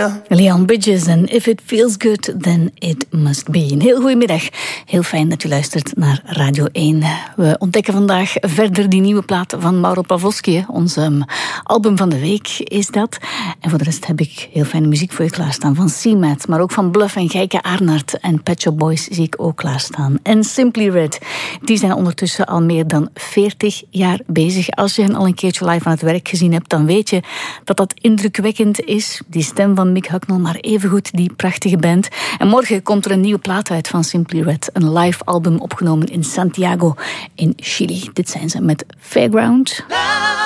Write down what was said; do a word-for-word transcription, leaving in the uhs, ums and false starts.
yeah. Leon Bridges en If It Feels Good, Then It Must Be. Een heel goedemiddag. Heel fijn dat u luistert naar Radio één. We ontdekken vandaag verder die nieuwe plaat van Mauro Pavlovsky. Ons um, album van de week is dat. En voor de rest heb ik heel fijne muziek voor je klaarstaan. Van C-Mat, maar ook van Bluff en Gijke Arnaert. En Pet Shop Boys zie ik ook klaarstaan. En Simply Red. Die zijn ondertussen al meer dan veertig jaar bezig. Als je hen al een keertje live aan het werk gezien hebt, dan weet je dat dat indrukwekkend is. Die stem van Mick Hucknall, maar evengoed die prachtige band. En morgen komt er een nieuwe plaat uit van Simply Red. Een live album opgenomen in Santiago in Chili. Dit zijn ze met Fairground.